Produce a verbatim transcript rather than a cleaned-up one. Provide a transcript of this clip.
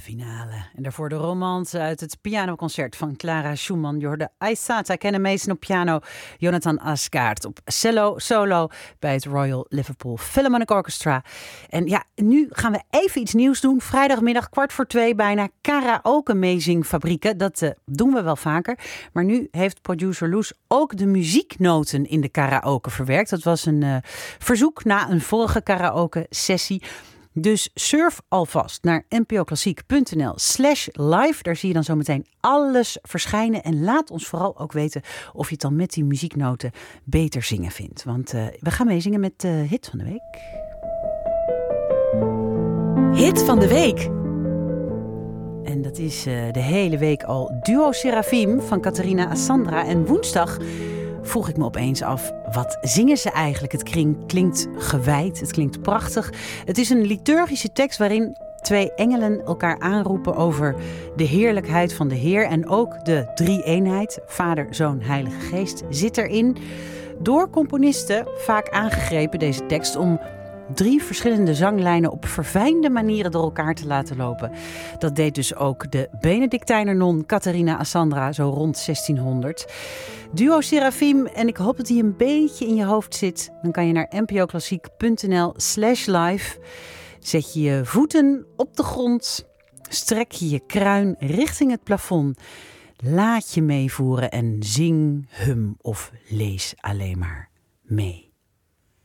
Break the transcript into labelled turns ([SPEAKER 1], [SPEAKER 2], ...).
[SPEAKER 1] finale. En daarvoor de romance uit het pianoconcert van Clara Schumann. Je hoorde Aissata Kennemeesen op piano, Jonathan Asgaard op cello, solo bij het Royal Liverpool Philharmonic Orchestra. En ja, nu gaan we even iets nieuws doen. Vrijdagmiddag kwart voor twee bijna karaoke amazing fabrieken. Dat uh, doen we wel vaker. Maar nu heeft producer Loes ook de muzieknoten in de karaoke verwerkt. Dat was een uh, verzoek na een vorige karaoke sessie. Dus surf alvast naar npoklassiek.nl slash live. Daar zie je dan zo meteen alles verschijnen. En laat ons vooral ook weten of je het dan met die muzieknoten beter zingen vindt. Want uh, we gaan meezingen met de uh, hit van de week. Hit van de week. En dat is uh, de hele week al Duo Seraphim van Catharina Assandra. En woensdag vroeg ik me opeens af, wat zingen ze eigenlijk? Het klinkt, klinkt gewijd, het klinkt prachtig. Het is een liturgische tekst waarin twee engelen elkaar aanroepen over de heerlijkheid van de Heer. En ook de drie-eenheid, Vader, Zoon, Heilige Geest, zit erin. Door componisten vaak aangegrepen, deze tekst, om drie verschillende zanglijnen op verfijnde manieren door elkaar te laten lopen. Dat deed dus ook de Benedictijner non Catharina Assandra zo rond zestienhonderd. Duo Seraphim, en ik hoop dat die een beetje in je hoofd zit. Dan kan je naar npoklassiek.nl slash live. Zet je je voeten op de grond. Strek je je kruin richting het plafond. Laat je meevoeren en zing, hum of lees alleen maar mee.